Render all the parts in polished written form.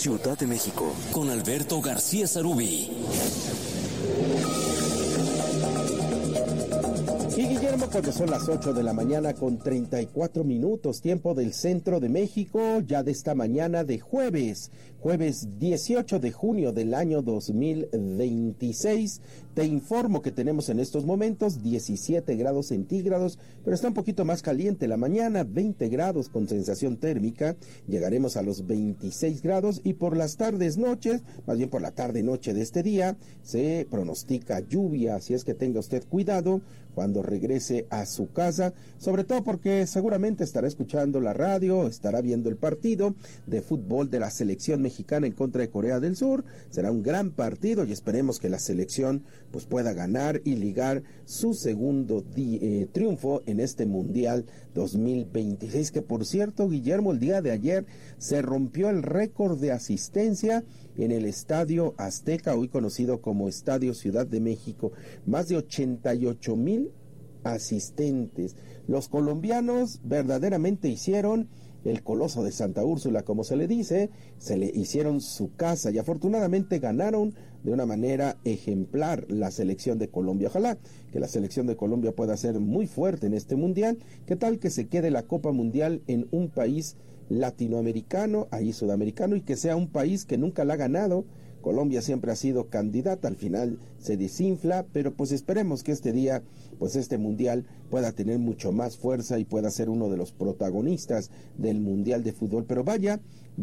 Ciudad de México, con Alberto García Sarubí. Y Guillermo, cuando son las 8 de la mañana con 34 minutos, tiempo del centro de México, ya de esta mañana de jueves 18 de junio del año 2026, te informo que tenemos en estos momentos 17 grados centígrados, pero está un poquito más caliente la mañana, 20 grados con sensación térmica, llegaremos a los 26 grados y por las tardes, noches, más bien por la tarde-noche de este día, se pronostica lluvia, así es que tenga usted cuidado cuando regrese a su casa, sobre todo porque seguramente estará escuchando la radio, estará viendo el partido de fútbol de la selección mexicana en contra de Corea del Sur. Será un gran partido y esperemos que la selección pues pueda ganar y ligar su segundo triunfo en este Mundial 2026, que por cierto, Guillermo, el día de ayer se rompió el récord de asistencia en el Estadio Azteca, hoy conocido como Estadio Ciudad de México, más de 88,000 asistentes. Los colombianos verdaderamente hicieron el Coloso de Santa Úrsula, como se le dice, se le hicieron su casa y afortunadamente ganaron de una manera ejemplar la selección de Colombia. Ojalá que la selección de Colombia pueda ser muy fuerte en este mundial. ¿Qué tal que se quede la Copa Mundial en un país latinoamericano, ahí sudamericano, y que sea un país que nunca la ha ganado? Colombia siempre ha sido candidata, al final se desinfla, pero pues esperemos que este día, pues este mundial pueda tener mucho más fuerza y pueda ser uno de los protagonistas del mundial de fútbol. Pero vaya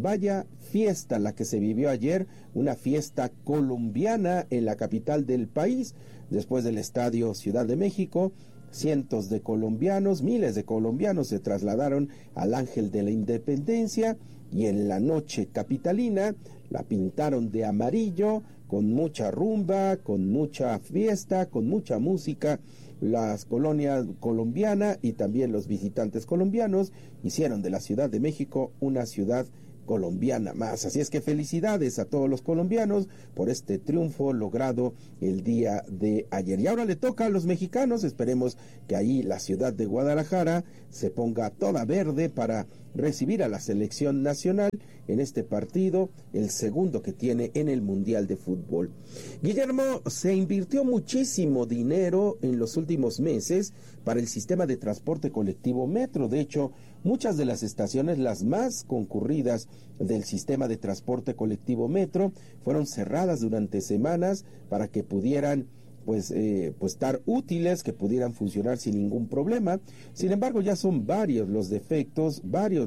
fiesta la que se vivió ayer, una fiesta colombiana en la capital del país, después del Estadio Ciudad de México. Cientos de colombianos, miles de colombianos se trasladaron al Ángel de la Independencia y en la noche capitalina la pintaron de amarillo, con mucha rumba, con mucha fiesta, con mucha música. Las colonias colombianas y también los visitantes colombianos hicieron de la Ciudad de México una ciudad colombiana más. Así es que felicidades a todos los colombianos por este triunfo logrado el día de ayer. Y ahora le toca a los mexicanos. Esperemos que ahí la ciudad de Guadalajara se ponga toda verde para recibir a la selección nacional en este partido, el segundo que tiene en el Mundial de Fútbol. Guillermo, se invirtió muchísimo dinero en los últimos meses para el sistema de transporte colectivo Metro. De hecho, muchas de las estaciones, las más concurridas del sistema de transporte colectivo Metro, fueron cerradas durante semanas para que pudieran pues estar útiles, que pudieran funcionar sin ningún problema. Sin embargo, ya son varios los defectos,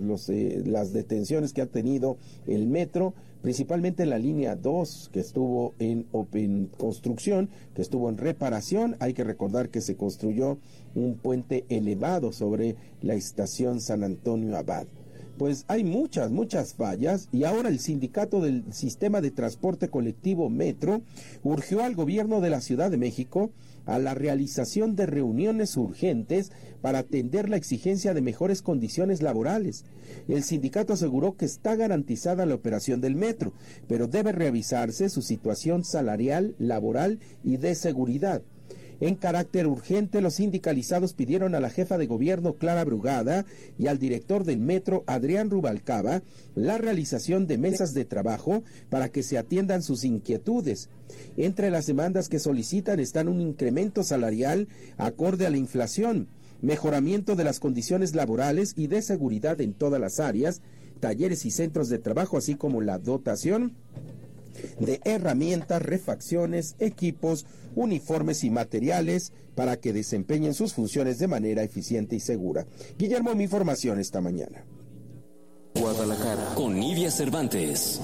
las detenciones que ha tenido el metro, principalmente en la línea 2, que estuvo en construcción, que estuvo en reparación. Hay que recordar que se construyó un puente elevado sobre la estación San Antonio Abad. Pues hay muchas fallas y ahora el sindicato del sistema de transporte colectivo Metro urgió al gobierno de la Ciudad de México a la realización de reuniones urgentes para atender la exigencia de mejores condiciones laborales. El sindicato aseguró que está garantizada la operación del metro, pero debe revisarse su situación salarial, laboral y de seguridad. En carácter urgente, los sindicalizados pidieron a la jefa de gobierno, Clara Brugada, y al director del metro, Adrián Rubalcaba, la realización de mesas de trabajo para que se atiendan sus inquietudes. Entre las demandas que solicitan están un incremento salarial acorde a la inflación, mejoramiento de las condiciones laborales y de seguridad en todas las áreas, talleres y centros de trabajo, así como la dotación de herramientas, refacciones, equipos, uniformes y materiales para que desempeñen sus funciones de manera eficiente y segura. Guillermo, mi información esta mañana. Guadalajara, con Nidia Cervantes.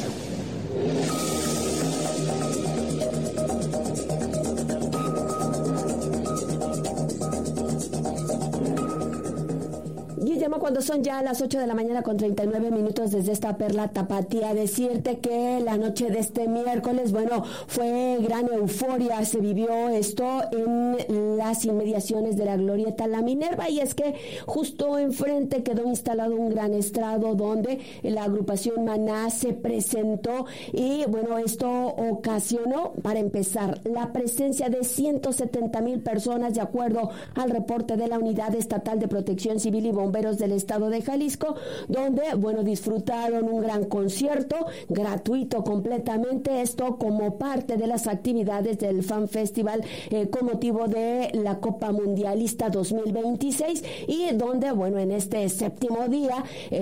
Guillermo, cuando son ya las 8 de la mañana con 39 minutos desde esta perla tapatía, decirte que la noche de este miércoles, bueno, fue gran euforia, se vivió esto en las inmediaciones de la Glorieta La Minerva, y es que justo enfrente quedó instalado un gran estrado donde la agrupación Maná se presentó, y bueno, esto ocasionó, para empezar, la presencia de 170,000 personas, de acuerdo al reporte de la Unidad Estatal de Protección Civil y Bomberos del estado de Jalisco, donde, disfrutaron un gran concierto gratuito completamente, esto como parte de las actividades del Fan Festival con motivo de la Copa Mundialista 2026, y donde, en este séptimo día,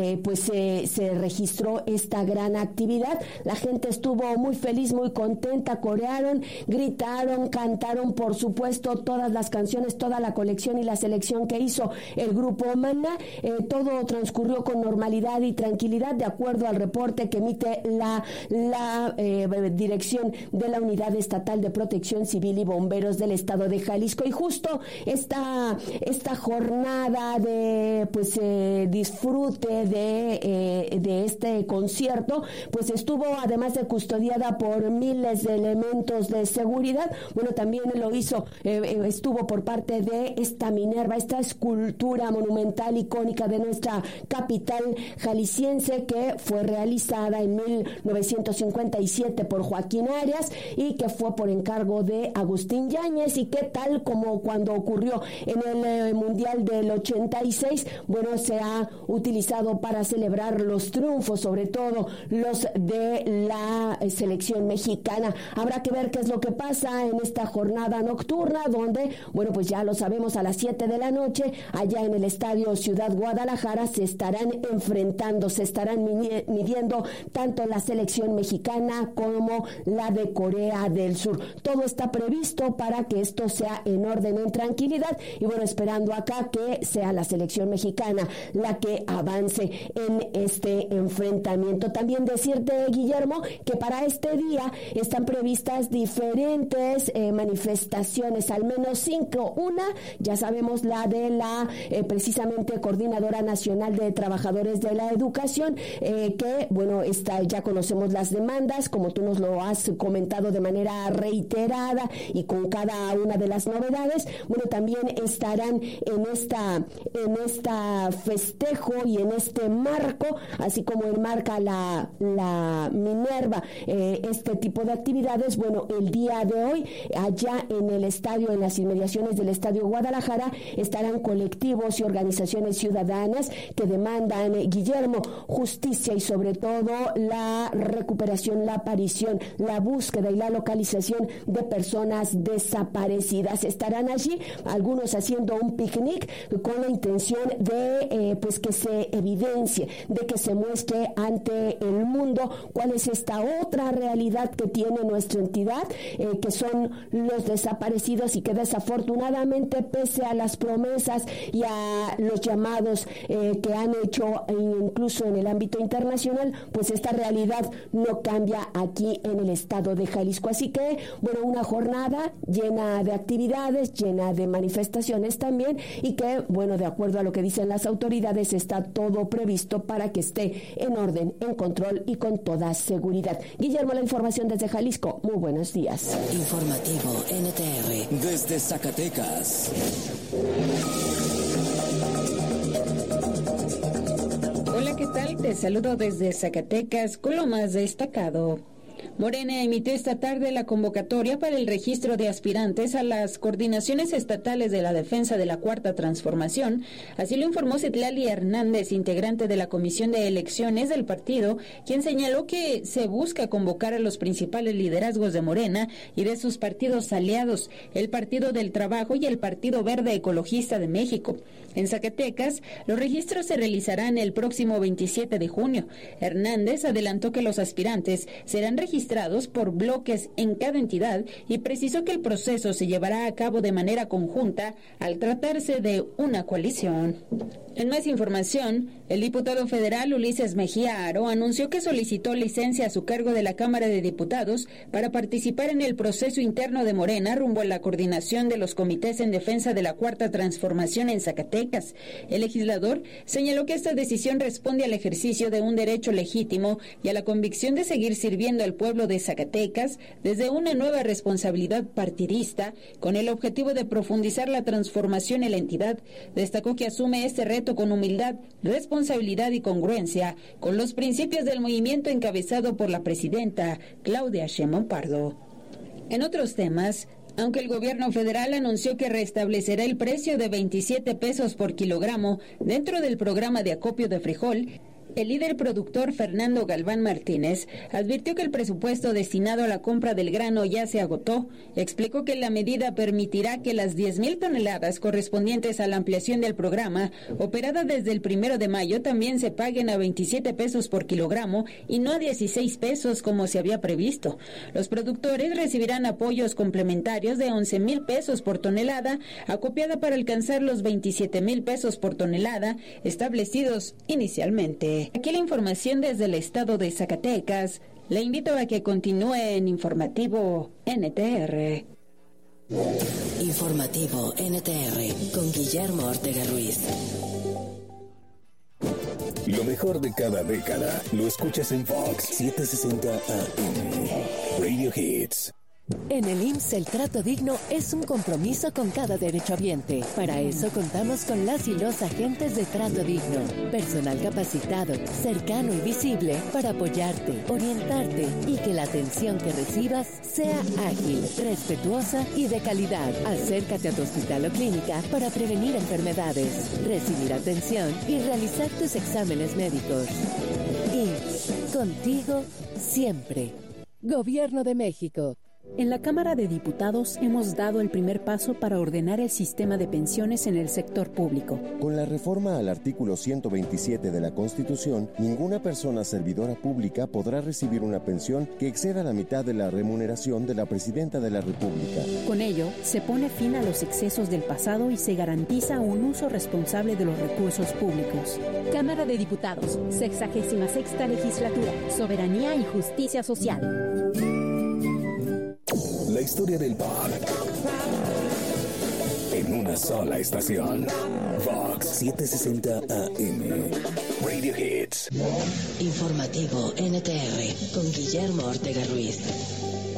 se registró esta gran actividad. La gente estuvo muy feliz, muy contenta, corearon, gritaron, cantaron, por supuesto, todas las canciones, toda la colección y la selección que hizo el grupo Maná. Todo transcurrió con normalidad y tranquilidad, de acuerdo al reporte que emite la dirección de la Unidad Estatal de Protección Civil y Bomberos del estado de Jalisco. Y justo esta jornada de disfrute de este concierto, estuvo, además de custodiada por miles de elementos de seguridad, también lo hizo, estuvo por parte de esta Minerva, esta escultura monumental icónica de nuestra capital jalisciense, que fue realizada en 1957 por Joaquín Arias y que fue por encargo de Agustín Yáñez, y que, tal como cuando ocurrió en el Mundial del 86, se ha utilizado para celebrar los triunfos, sobre todo los de la selección mexicana. Habrá que ver qué es lo que pasa en esta jornada nocturna, donde, ya lo sabemos, a las 7 de la noche, allá en el Estadio Ciudad Guadalajara, se estarán enfrentando, se estarán midiendo tanto la selección mexicana como la de Corea del Sur. Todo está previsto para que esto sea en orden, en tranquilidad, y esperando acá que sea la selección mexicana la que avance en este enfrentamiento. También decirte, Guillermo, que para este día están previstas diferentes manifestaciones, al menos 5. Una, ya sabemos, la de la precisamente Coordinadora Nacional de Trabajadores de la Educación, que, ya conocemos las demandas, como tú nos lo has comentado de manera reiterada y con cada una de las novedades. También estarán en esta festejo y en este marco, así como enmarca la Minerva este tipo de actividades. El día de hoy, allá en el estadio, en las inmediaciones del Estadio Guadalajara, estarán colectivos y organizaciones ciudadanas que demandan, Guillermo, justicia y sobre todo la recuperación, la aparición, la búsqueda y la localización de personas desaparecidas. Estarán allí algunos haciendo un picnic con la intención de que se evidencie, de que se muestre ante el mundo cuál es esta otra realidad que tiene nuestra entidad, que son los desaparecidos, y que desafortunadamente, pese a las promesas y a los llamados que han hecho incluso en el ámbito internacional, esta realidad no cambia aquí en el estado de Jalisco. Así que, una jornada llena de actividades, llena de manifestaciones también, y que, de acuerdo a lo que dicen las autoridades, está todo previsto para que esté en orden, en control y con toda seguridad. Guillermo, la información desde Jalisco. Muy buenos días. Informativo NTR desde Zacatecas. Hola, ¿qué tal? Te saludo desde Zacatecas con lo más destacado. Morena emitió esta tarde la convocatoria para el registro de aspirantes a las coordinaciones estatales de la defensa de la Cuarta Transformación. Así lo informó Citlali Hernández, integrante de la Comisión de Elecciones del partido, quien señaló que se busca convocar a los principales liderazgos de Morena y de sus partidos aliados, el Partido del Trabajo y el Partido Verde Ecologista de México. En Zacatecas, los registros se realizarán el próximo 27 de junio. Hernández adelantó que los aspirantes serán registrados por bloques en cada entidad y precisó que el proceso se llevará a cabo de manera conjunta al tratarse de una coalición. En más información, el diputado federal Ulises Mejía Aro anunció que solicitó licencia a su cargo de la Cámara de Diputados para participar en el proceso interno de Morena rumbo a la coordinación de los comités en defensa de la Cuarta Transformación en Zacatecas. El legislador señaló que esta decisión responde al ejercicio de un derecho legítimo y a la convicción de seguir sirviendo al pueblo de Zacatecas desde una nueva responsabilidad partidista con el objetivo de profundizar la transformación en la entidad. Destacó que asume este reto con humildad, responsabilidad y congruencia con los principios del movimiento encabezado por la presidenta Claudia Sheinbaum Pardo. En otros temas, Aunque el gobierno federal anunció que restablecerá el precio de 27 pesos por kilogramo dentro del programa de acopio de frijol, el líder productor Fernando Galván Martínez advirtió que el presupuesto destinado a la compra del grano ya se agotó. Explicó que la medida permitirá que las 10,000 toneladas correspondientes a la ampliación del programa, operada desde el 1 de mayo, también se paguen a 27 pesos por kilogramo y no a 16 pesos como se había previsto. Los productores recibirán apoyos complementarios de 11,000 pesos por tonelada, acopiada para alcanzar los 27,000 pesos por tonelada establecidos inicialmente. Aquí la información desde el estado de Zacatecas. Le invito a que continúe en Informativo NTR. Informativo NTR con Guillermo Ortega Ruiz. Lo mejor de cada década lo escuchas en Fox 760 AM. Radio Hits. En el IMSS el trato digno es un compromiso con cada derechohabiente. Para eso contamos con las y los agentes de trato digno. Personal capacitado, cercano y visible para apoyarte, orientarte y que la atención que recibas sea ágil, respetuosa y de calidad. Acércate a tu hospital o clínica para prevenir enfermedades, recibir atención y realizar tus exámenes médicos. IMSS, contigo siempre. Gobierno de México. En la Cámara de Diputados hemos dado el primer paso para ordenar el sistema de pensiones en el sector público. Con la reforma al artículo 127 de la Constitución, ninguna persona servidora pública podrá recibir una pensión que exceda la mitad de la remuneración de la Presidenta de la República. Con ello, se pone fin a los excesos del pasado y se garantiza un uso responsable de los recursos públicos. Cámara de Diputados, 66ª Legislatura, Soberanía y Justicia Social. La historia del pop en una sola estación. Fox 760 AM. Radio Hits. Informativo NTR con Guillermo Ortega Ruiz.